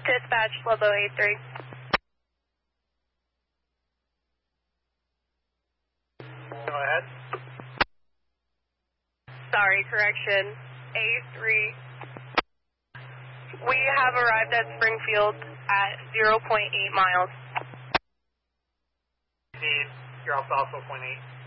Dispatch, Lobo 83. Go ahead. Sorry, correction. A3. We have arrived at Springfield at 0.8 miles. Indeed. You're also .8.